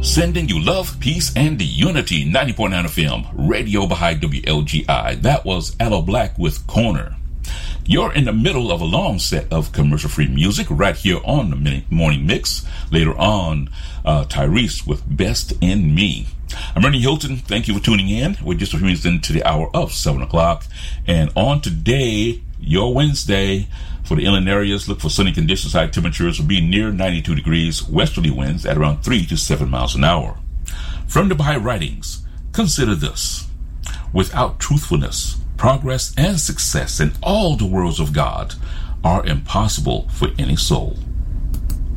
Sending you love, peace, and unity. 90.9 FM, Radio Baha'i WLGI. That was Aloe Black with Corner. You're in the middle of a long set of commercial-free music right here on the Morning Mix. Later on, Tyrese with Best in Me. I'm Ernie Hilton. Thank you for tuning in. We're just a few minutes into the hour of 7 o'clock. And on today, your Wednesday, for the inland areas, look for sunny conditions. High temperatures will be near 92 degrees. Westerly winds at around 3 to 7 miles an hour. From the Baha'i Writings, consider this. Without truthfulness, progress and success in all the worlds of God are impossible for any soul.